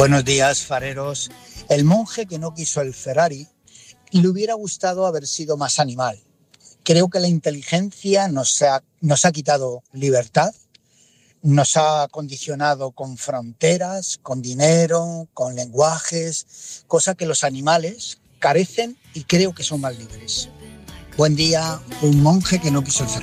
Buenos días, fareros. El monje que no quiso el Ferrari le hubiera gustado haber sido más animal. Creo que la inteligencia nos ha quitado libertad, nos ha condicionado con fronteras, con dinero, con lenguajes, cosa que los animales carecen y creo que son más libres. Buen día, un monje que no quiso el Ferrari.